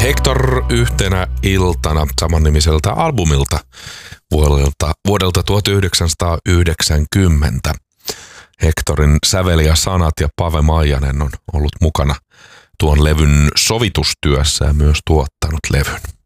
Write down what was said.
Hector yhtenä iltana samannimiseltä albumilta vuodelta 1990. Hectorin säveli ja sanat ja Pave Maijanen on ollut mukana tuon levyn sovitustyössä ja myös tuottanut levyn.